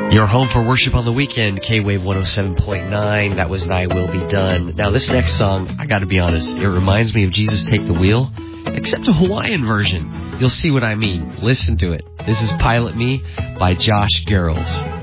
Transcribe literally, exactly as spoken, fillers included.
Your home for worship on the weekend, K-Wave one oh seven point nine. That was Thy Will Be Done. Now, this next song, I gotta be honest, it reminds me of Jesus Take the Wheel, except a Hawaiian version. You'll see what I mean. Listen to it. This is Pilot Me by Josh Garrels.